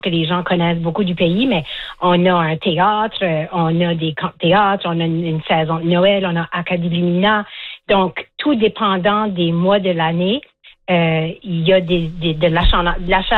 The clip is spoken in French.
que les gens connaissent beaucoup du pays, mais on a un théâtre, on a des camps de théâtre, on a une saison de Noël, on a Acadie Lumina. Donc, tout dépendant des mois de l'année, il y a de